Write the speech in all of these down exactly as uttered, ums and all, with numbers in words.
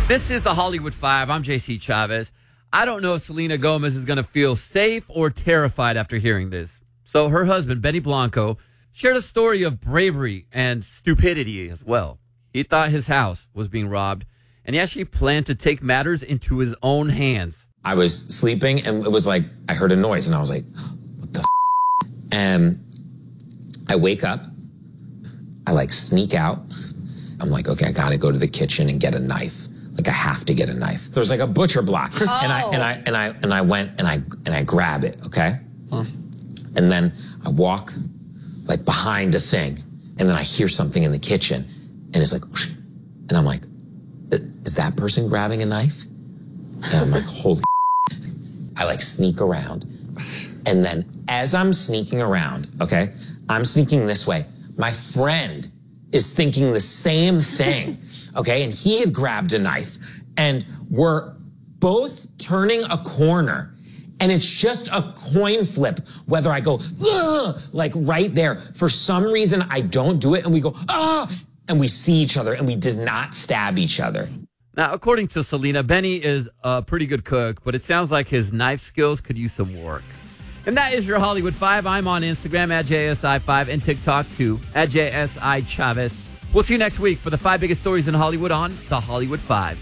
This is the Hollywood Five. I'm J C Chavez. I don't know if Selena Gomez is going to feel safe or terrified after hearing this. So her husband, Benny Blanco, shared a story of bravery and stupidity as well. He thought his house was being robbed, and he actually planned to take matters into his own hands. I was sleeping, and it was like, I heard a noise, and I was like, what the f***? And I wake up, I like sneak out. I'm like, okay, I got to go to the kitchen and get a knife. Like I have to get a knife. There's like a butcher block, oh. and I and I and I and I went and I and I grab it, okay, huh. And then I walk like behind the thing, and then I hear something in the kitchen, and it's like, and I'm like, is that person grabbing a knife? And I'm like, holy! I like sneak around, and then as I'm sneaking around, okay, I'm sneaking this way. My friend is thinking the same thing. Okay, and he had grabbed a knife, and we're both turning a corner, and it's just a coin flip whether I go, like right there. For some reason, I don't do it, and we go, ah, and we see each other, and we did not stab each other. Now, according to Selena, Benny is a pretty good cook, but it sounds like his knife skills could use some work. And that is your Hollywood Five. I'm on Instagram at J S I five and TikTok too, at J S I Chavez. We'll see you next week for the five biggest stories in Hollywood on The Hollywood Five.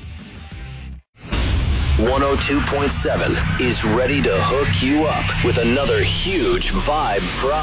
one oh two point seven is ready to hook you up with another huge Vibe prize.